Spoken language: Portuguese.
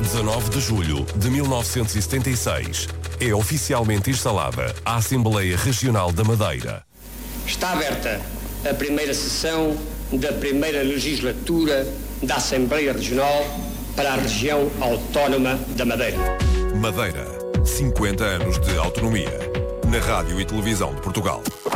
19 de julho de 1976, é oficialmente instalada a Assembleia Regional da Madeira. Está aberta a primeira sessão da primeira legislatura da Assembleia Regional para a região autónoma da Madeira. Madeira, 50 anos de autonomia. Na Rádio e Televisão de Portugal.